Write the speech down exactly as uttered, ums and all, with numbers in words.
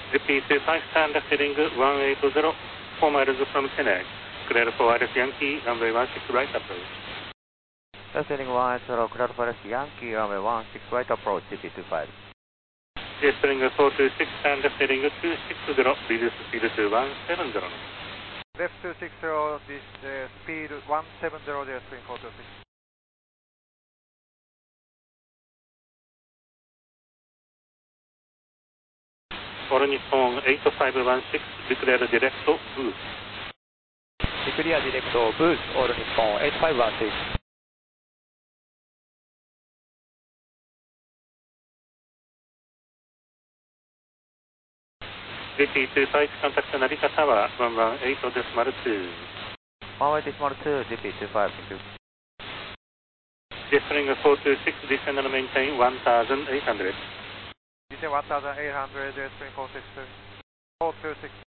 G P two five stand heading one eight zero, four miles from Teaneck. Clear for Alice Yankee, runway one six right approach. Heading one eight zero, clear for Alice Yankee, runway one six right approach, G P two five. Jetstream four two six stand heading two six zero, reduce speed to one seven zero. Left two six zero, this uh, speed one seven zero, Jetstream four two six. For Nippon eight five one six, declare direct boost. Declare direct boost, all Nippon eight five one six. G P two five contact Narita Tower one one eight decimal two. one one eight decimal two, G P two five, thank you. Jetstream four two six, descend and maintain one thousand eight hundred. Descend one thousand eight hundred, Jetstream four two six.